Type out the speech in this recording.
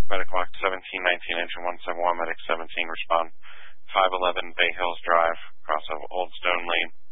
Medical Act 1719, Engine 171, Medic 17, respond. 511 Bay Hills Drive, across of Old Stone Lane.